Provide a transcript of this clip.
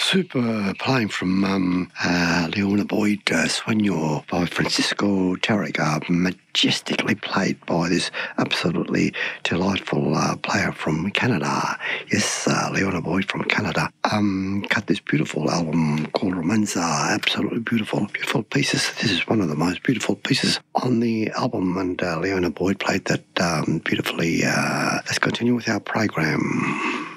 super playing from Leona Boyd, Sueño by Francisco Tarrega, majestically played by this absolutely delightful player from Canada. Yes, Leona Boyd from Canada. Cut this beautiful album called Romanza. Absolutely beautiful, beautiful pieces. This is one of the most beautiful pieces on the album, and Leona Boyd played that beautifully. Let's continue with our program.